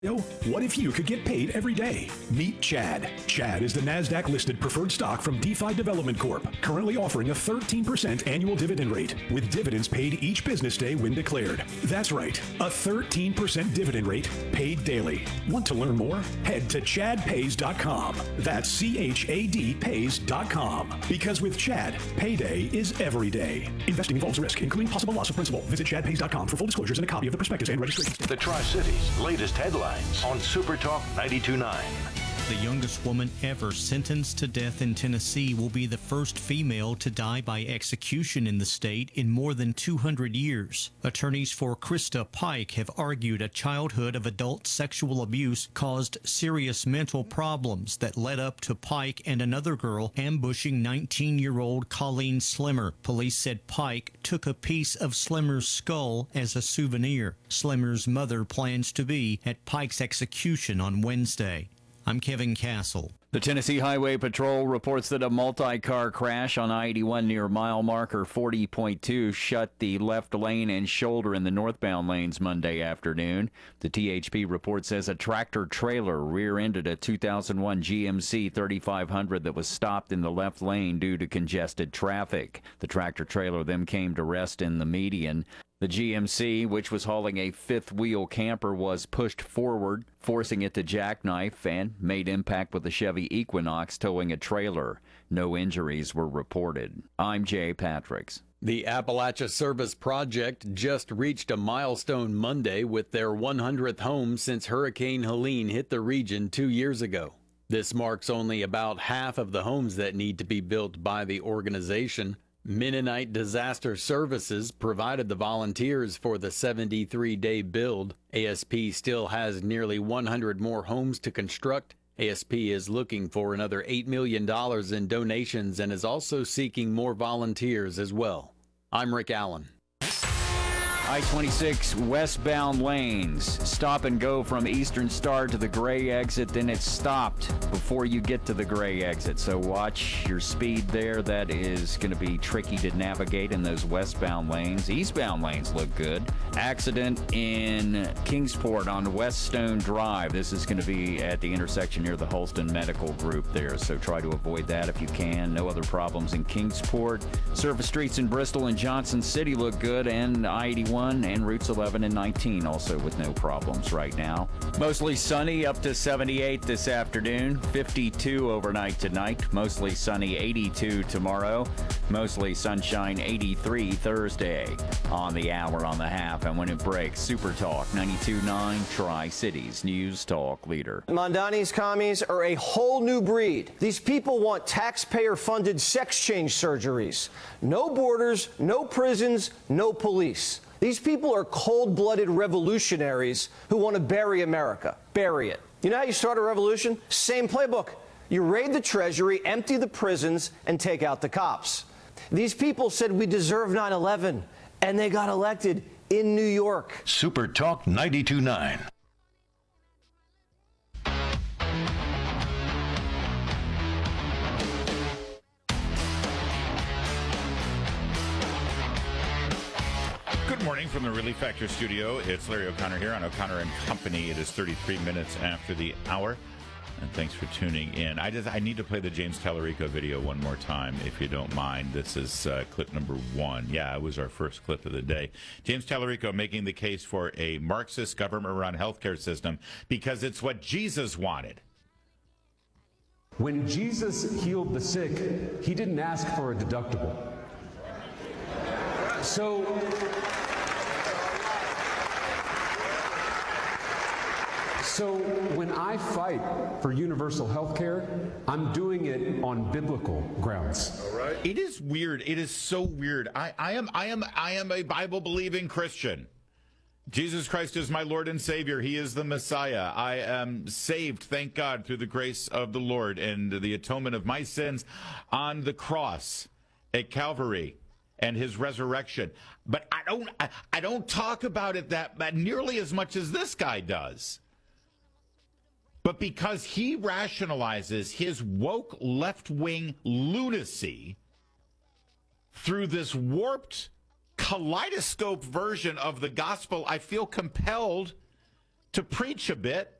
What if you could get paid every day? Meet Chad. Chad is the NASDAQ-listed preferred stock from DeFi Development Corp., currently offering a 13% annual dividend rate, with dividends paid each business day when declared. That's right, a 13% dividend rate paid daily. Want to learn more? Head to chadpays.com. That's CHAD pays.com. Because with Chad, payday is every day. Investing involves risk, including possible loss of principal. Visit chadpays.com for full disclosures and a copy of the prospectus and registration. The Tri-Cities' latest headlines on Super Talk 92.9. The youngest woman ever sentenced to death in Tennessee will be the first female to die by execution in the state in more than 200 years. Attorneys for Krista Pike have argued a childhood of adult sexual abuse caused serious mental problems that led up to Pike and another girl ambushing 19-year-old Colleen Slimmer. Police said Pike took a piece of Slimmer's skull as a souvenir. Slimmer's mother plans to be at Pike's execution on Wednesday. I'm Kevin Castle. The Tennessee Highway Patrol reports that a multi-car crash on I-81 near mile marker 40.2 shut the left lane and shoulder in the northbound lanes Monday afternoon. The THP report says a tractor-trailer rear-ended a 2001 GMC 3500 that was stopped in the left lane due to congested traffic. The tractor-trailer then came to rest in the median. The GMC, which was hauling a fifth-wheel camper, was pushed forward, forcing it to jackknife and made impact with the Chevy Equinox towing a trailer. No injuries were reported. I'm Jay Patricks. The Appalachia Service Project just reached a milestone Monday with their 100th home since Hurricane Helene hit the region 2 years ago. This marks only about half of the homes that need to be built by the organization. Mennonite Disaster Services provided the volunteers for the 73-day build. ASP still has nearly 100 more homes to construct. ASP is looking for another $8 million in donations and is also seeking more volunteers as well. I'm Rick Allen. I-26 westbound lanes stop and go from Eastern Star to the Gray exit, then it's stopped before you get to the Gray exit. So watch your speed there. That is going to be tricky to navigate in those westbound lanes. Eastbound lanes look good. Accident in Kingsport on West Stone Drive. This is going to be at the intersection near the Holston Medical Group there, so try to avoid that if you can. No other problems in Kingsport. Surface streets in Bristol and Johnson City look good, and I-81 and routes 11 and 19 also with no problems right now. Mostly sunny, up to 78 this afternoon, 52 overnight tonight, mostly sunny, 82 tomorrow, mostly sunshine, 83 Thursday. On the hour, on the half, and when it breaks, Super Talk 92.9 Tri-Cities News Talk leader. Mondani's commies are a whole new breed. These people want taxpayer-funded sex change surgeries. No borders, no prisons, no police. These people are cold-blooded revolutionaries who want to bury America. Bury it. You know how you start a revolution? Same playbook. You raid the Treasury, empty the prisons, and take out the cops. These people said we deserve 9/11, and they got elected in New York. Super Talk 92.9. Good morning from the Relief Factor studio. It's Larry O'Connor here on O'Connor and Company. It is 33 minutes after the hour, and thanks for tuning in. I need to play the James Tallarico video one more time, if you don't mind. This is clip number 1. Yeah, it was our first clip of the day. James Tallarico making the case for a Marxist government-run healthcare system because it's what Jesus wanted. When Jesus healed the sick, he didn't ask for a deductible. So when I fight for universal health care, I'm doing it on biblical grounds. All right. It is weird. It is so weird. I am a Bible-believing Christian. Jesus Christ is my Lord and Savior. He is the Messiah. I am saved, thank God, through the grace of the Lord and the atonement of my sins on the cross at Calvary and his resurrection. But I don't talk about it that nearly as much as this guy does. But because he rationalizes his woke left-wing lunacy through this warped kaleidoscope version of the gospel, I feel compelled to preach a bit